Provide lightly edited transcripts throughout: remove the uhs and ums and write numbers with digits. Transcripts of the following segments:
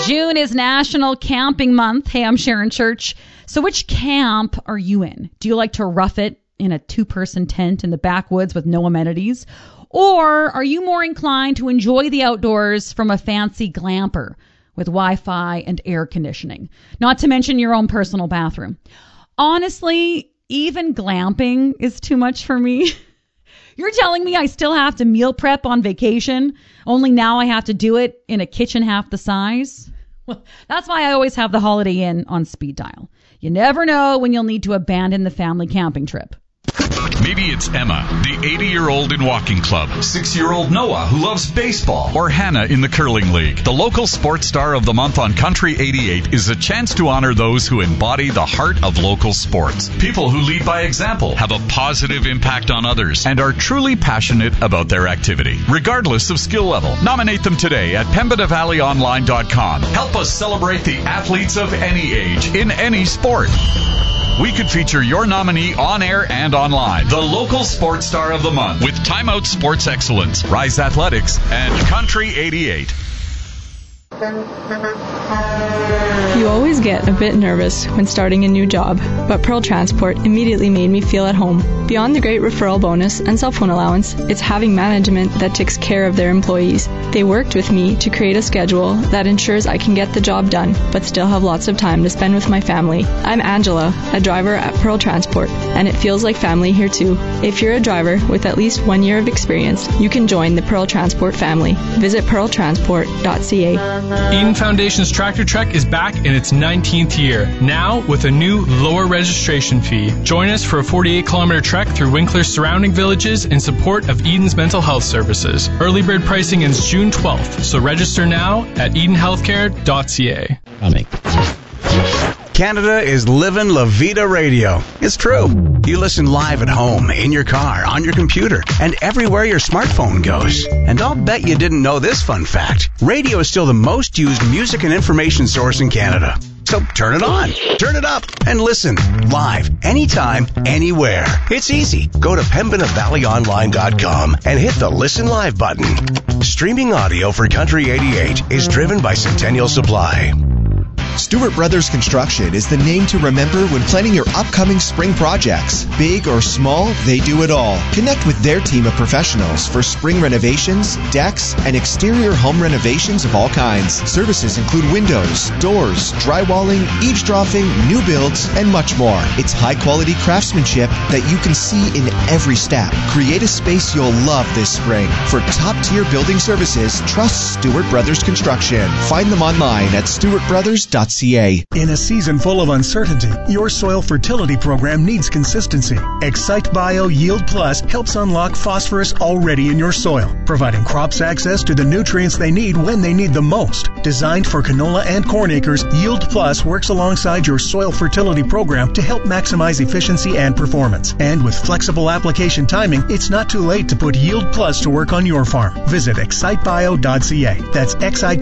June is National Camping Month. Hey, I'm Sharon Church. So which camp are you in? Do you like to rough it in a 2-person tent in the backwoods with no amenities? Or are you more inclined to enjoy the outdoors from a fancy glamper with Wi-Fi and air conditioning? Not to mention your own personal bathroom. Honestly, even glamping is too much for me. You're telling me I still have to meal prep on vacation, only now I have to do it in a kitchen half the size? Well, that's why I always have the Holiday Inn on speed dial. You never know when you'll need to abandon the family camping trip. Maybe it's Emma, the 80-year-old in walking club, 6-year-old Noah, who loves baseball, or Hannah in the curling league. The local sports star of the month on Country 88 is a chance to honor those who embody the heart of local sports. People who lead by example, have a positive impact on others, and are truly passionate about their activity, regardless of skill level. Nominate them today at PembinaValleyOnline.com. Help us celebrate the athletes of any age, in any sport. We could feature your nominee on air and online. The local sports star of the month with Time Out Sports Excellence, Rise Athletics, and Country 88. You always get a bit nervous when starting a new job, but Pearl Transport immediately made me feel at home. Beyond the great referral bonus and cell phone allowance, it's having management that takes care of their employees. They worked with me to create a schedule that ensures I can get the job done, but still have lots of time to spend with my family. I'm Angela, a driver at Pearl Transport, and it feels like family here too. If you're a driver with at least 1 year of experience, you can join the Pearl Transport family. Visit pearltransport.ca. Eden Foundation's Tractor Trek is back in its 19th year, now with a new lower registration fee. Join us for a 48-kilometer trek through Winkler's surrounding villages in support of Eden's mental health services. Early bird pricing ends June 12th, so register now at edenhealthcare.ca. Canada is living La Vida Radio. It's true. You listen live at home, in your car, on your computer, and everywhere your smartphone goes. And I'll bet you didn't know this fun fact. Radio is still the most used music and information source in Canada. So turn it on, turn it up, and listen live, anytime, anywhere. It's easy. Go to PembinaValleyOnline.com and hit the Listen Live button. Streaming audio for Country 88 is driven by Centennial Supply. Stewart Brothers Construction is the name to remember when planning your upcoming spring projects. Big or small, they do it all. Connect with their team of professionals for spring renovations, decks, and exterior home renovations of all kinds. Services include windows, doors, drywalling, eavesdropping, new builds, and much more. It's high-quality craftsmanship that you can see in every step. Create a space you'll love this spring. For top-tier building services, trust Stewart Brothers Construction. Find them online at stewartbrothers.ca. In a season full of uncertainty, your soil fertility program needs consistency. Excite Bio Yield Plus helps unlock phosphorus already in your soil, providing crops access to the nutrients they need when they need them most. Designed for canola and corn acres, Yield Plus works alongside your soil fertility program to help maximize efficiency and performance. And with flexible application timing, it's not too late to put Yield Plus to work on your farm. Visit excitebio.ca. That's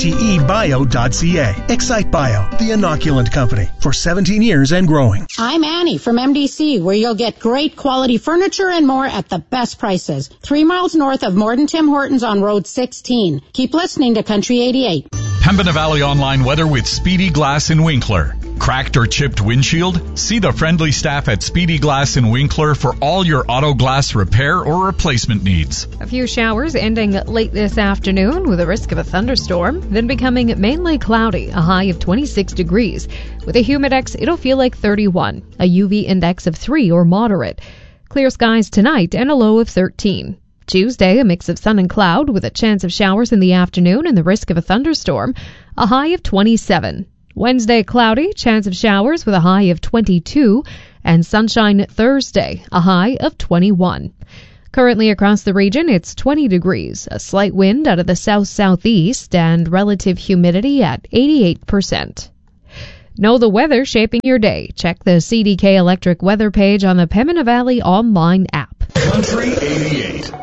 XITEBio.ca. Excite Bio, the inoculant company, for 17 years and growing. I'm Annie from MDC, where you'll get great quality furniture and more at the best prices. 3 miles north of Morden Tim Hortons on Road 16. Keep listening to Country 88. Pembina Valley Online weather with Speedy Glass in Winkler. Cracked or chipped windshield? See the friendly staff at Speedy Glass in Winkler for all your auto glass repair or replacement needs. A few showers ending late this afternoon with a risk of a thunderstorm, then becoming mainly cloudy, a high of 26 degrees. With a humidex, it'll feel like 31, a UV index of 3 or moderate. Clear skies tonight and a low of 13. Tuesday, a mix of sun and cloud with a chance of showers in the afternoon and the risk of a thunderstorm, a high of 27. Wednesday, cloudy, chance of showers with a high of 22, and sunshine Thursday, a high of 21. Currently across the region, it's 20 degrees, a slight wind out of the south-southeast, and relative humidity at 88%. Know the weather shaping your day. Check the CDK Electric weather page on the Pembina Valley online app. Country 88.